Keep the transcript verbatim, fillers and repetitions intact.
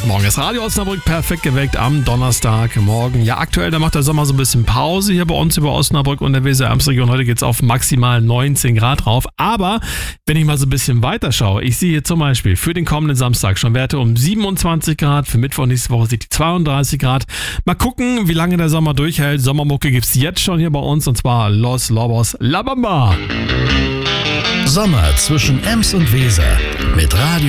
Morgen. Das Radio Osnabrück perfekt geweckt am Donnerstagmorgen. Ja, aktuell, da macht der Sommer so ein bisschen Pause hier bei uns über Osnabrück und der Weser-Ems-Region. Heute geht es auf maximal neunzehn Grad rauf. Aber wenn ich mal so ein bisschen weiter schaue, ich sehe hier zum Beispiel für den kommenden Samstag schon Werte um siebenundzwanzig Grad. Für Mittwoch nächste Woche sieht die zweiunddreißig Grad. Mal gucken, wie lange der Sommer durchhält. Sommermucke gibt es jetzt schon hier bei uns und zwar Los Lobos La Bamba. Sommer zwischen Ems und Weser mit Radio